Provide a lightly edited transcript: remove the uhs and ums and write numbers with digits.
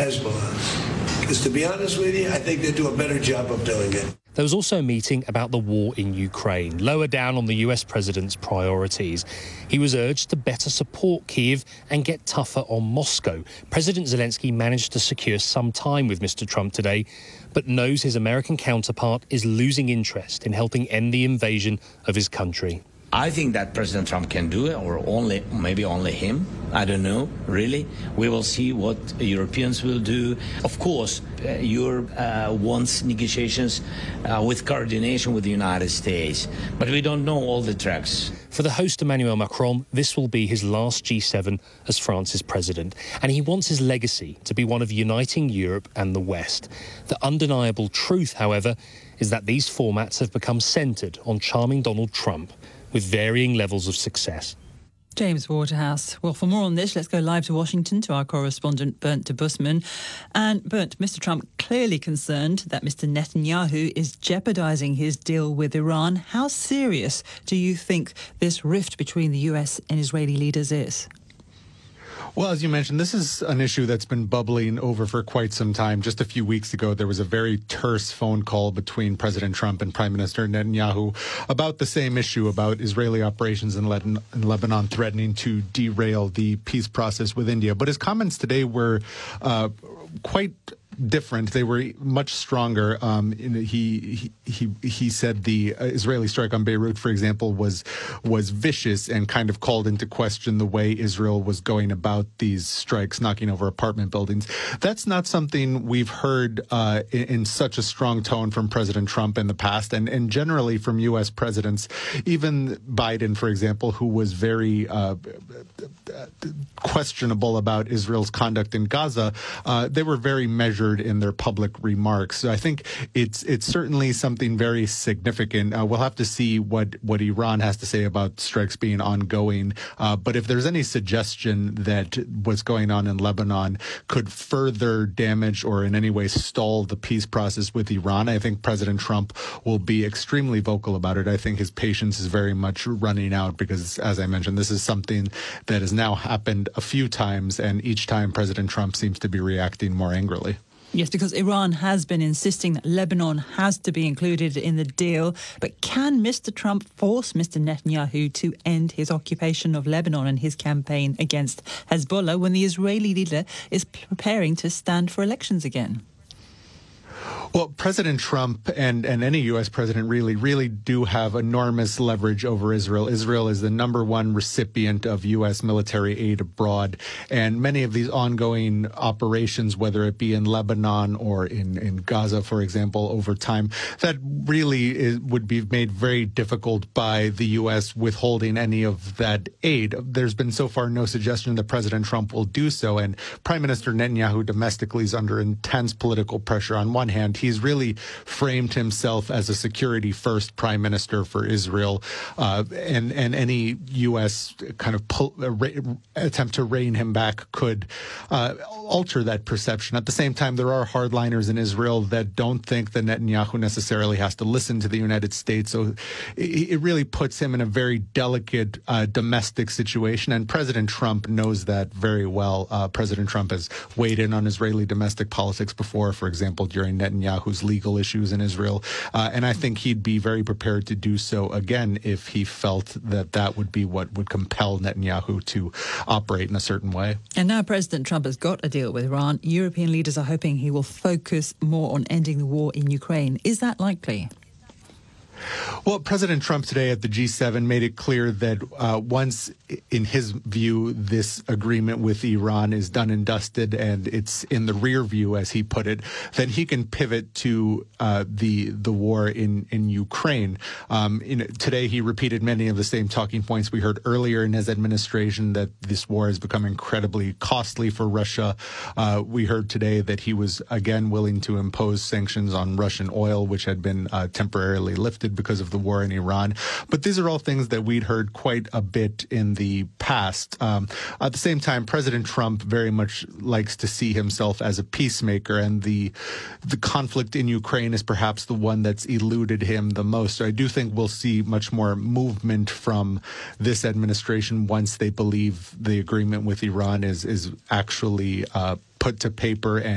Hezbollah. Because to be honest with you, I think they do a better job of doing it. There was also a meeting about the war in Ukraine, lower down on the US president's priorities. He was urged to better support Kyiv and get tougher on Moscow. President Zelensky managed to secure some time with Mr. Trump today, but knows his American counterpart is losing interest in helping end the invasion of his country. I think that President Trump can do it, or maybe only him. I don't know, really. We will see what Europeans will do. Of course, Europe wants negotiations with coordination with the United States, but we don't know all the tracks. For the host Emmanuel Macron, this will be his last G7 as France's president, and he wants his legacy to be one of uniting Europe and the West. The undeniable truth, however, is that these formats have become centred on charming Donald Trump, with varying levels of success. James Waterhouse. Well, for more on this, let's go live to Washington to our correspondent Bernd de Busman. And Bernd, Mr. Trump clearly concerned that Mr. Netanyahu is jeopardising his deal with Iran. How serious do you think this rift between the US and Israeli leaders is? Well, as you mentioned, this is an issue that's been bubbling over for quite some time. Just a few weeks ago, there was a very terse phone call between President Trump and Prime Minister Netanyahu about the same issue, about Israeli operations in Lebanon threatening to derail the peace process with India. But his comments today were quite different. They were much stronger. He said the Israeli strike on Beirut, for example, was vicious and kind of called into question the way Israel was going about these strikes, knocking over apartment buildings. That's not something we've heard in such a strong tone from President Trump in the past, and generally from U.S. presidents. Even Biden, for example, who was very questionable about Israel's conduct in Gaza, they were very measured in their public remarks. So I think it's certainly something very significant. We'll have to see what Iran has to say about strikes being ongoing. But if there's any suggestion that what's going on in Lebanon could further damage or in any way stall the peace process with Iran, I think President Trump will be extremely vocal about it. I think his patience is very much running out because, as I mentioned, this is something that has now happened a few times, and each time President Trump seems to be reacting more angrily. Yes, because Iran has been insisting that Lebanon has to be included in the deal. But can Mr. Trump force Mr. Netanyahu to end his occupation of Lebanon and his campaign against Hezbollah when the Israeli leader is preparing to stand for elections again? Well, President Trump and any U.S. president really do have enormous leverage over Israel. Israel is the #1 recipient of U.S. military aid abroad. And many of these ongoing operations, whether it be in Lebanon or in Gaza, for example, over time, that really would be made very difficult by the U.S. withholding any of that aid. There's been so far no suggestion that President Trump will do so. And Prime Minister Netanyahu domestically is under intense political pressure. On one hand, he's really framed himself as a security-first prime minister for Israel, and any U.S. kind of attempt to rein him back could alter that perception. At the same time, there are hardliners in Israel that don't think that Netanyahu necessarily has to listen to the United States, so it really puts him in a very delicate domestic situation, and President Trump knows that very well. President Trump has weighed in on Israeli domestic politics before, for example, during Netanyahu's legal issues in Israel. And I think he'd be very prepared to do so again if he felt that that would be what would compel Netanyahu to operate in a certain way. And now President Trump has got a deal with Iran. European leaders are hoping he will focus more on ending the war in Ukraine. Is that likely? Well, President Trump today at the G7 made it clear that once, in his view, this agreement with Iran is done and dusted and it's in the rear view, as he put it, then he can pivot to the war in Ukraine. Today, he repeated many of the same talking points we heard earlier in his administration, that this war has become incredibly costly for Russia. We heard today that he was again willing to impose sanctions on Russian oil, which had been temporarily lifted because of the war in Iran. But these are all things that we'd heard quite a bit in the past. At the same time, President Trump very much likes to see himself as a peacemaker, and the conflict in Ukraine is perhaps the one that's eluded him the most. So I do think we'll see much more movement from this administration once they believe the agreement with Iran is actually put to paper and